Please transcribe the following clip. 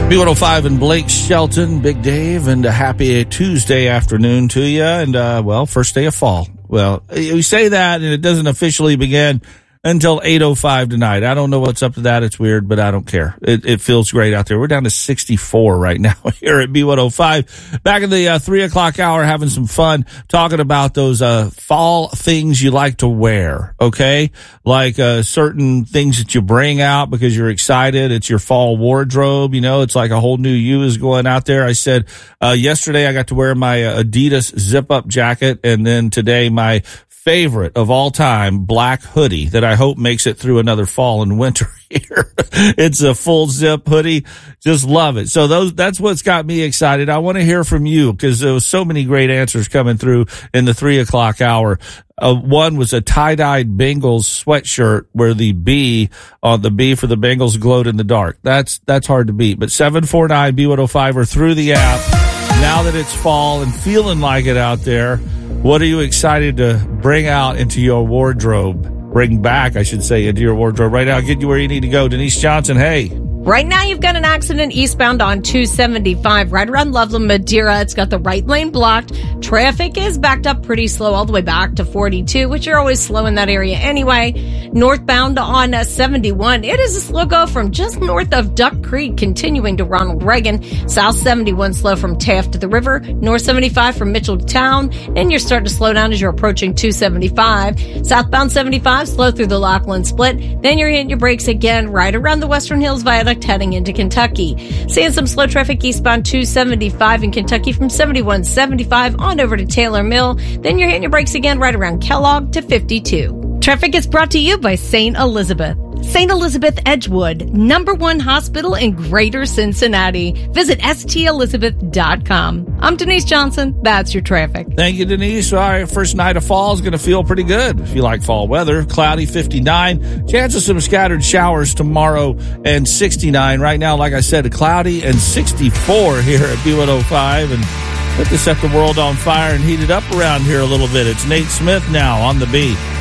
B105 and Blake Shelton, Big Dave, and a happy Tuesday afternoon to you. And, first day of fall. Well, we say that and it doesn't officially begin until 8:05 tonight. I don't know what's up to that. It's weird, but I don't care. It feels great out there. We're down to 64 right now here at B105. Back in the 3 o'clock hour, having some fun talking about those fall things you like to wear, okay? Like certain things that you bring out because you're excited. It's your fall wardrobe. You know, it's like a whole new you is going out there. I said yesterday I got to wear my Adidas zip-up jacket, and then today my favorite of all time, black hoodie that I hope makes it through another fall and winter here. It's a full zip hoodie. Just love it. So that's what's got me excited. I want to hear from you because there was so many great answers coming through in the 3 o'clock hour. One was a tie-dyed Bengals sweatshirt where the B for the Bengals glowed in the dark. That's hard to beat. But 749 B105 or through the app. Now that it's fall and feeling like it out there, what are you excited to bring out into your wardrobe? Bring back, I should say, into your wardrobe right now. Get you where you need to go. Denise Johnson, hey. Right now, you've got an accident eastbound on 275 right around Loveland, Madeira. It's got the right lane blocked. Traffic is backed up pretty slow all the way back to 42, which you're always slow in that area anyway. Northbound on 71, it is a slow go from just north of Duck Creek, continuing to Ronald Reagan. South 71 slow from Taft to the river. North 75 from Mitchell to town. And you're starting to slow down as you're approaching 275. Southbound 75 slow through the Lachlan Split. Then you're hitting your brakes again right around the Western Hills Viaduct heading into Kentucky. Seeing some slow traffic eastbound 275 in Kentucky from 7175 on over to Taylor Mill. Then you're hitting your brakes again right around Kellogg to 52. Traffic is brought to you by St. Elizabeth. St. Elizabeth Edgewood, #1 hospital in Greater Cincinnati. Visit stelizabeth.com. I'm Denise Johnson. That's your traffic. Thank you, Denise. All right, first night of fall is going to feel pretty good if you like fall weather. Cloudy, 59. Chance of some scattered showers tomorrow, and 69. Right now, like I said, cloudy and 64 here at B105. And let this set the world on fire and heat it up around here a little bit. It's Nate Smith now on the beat.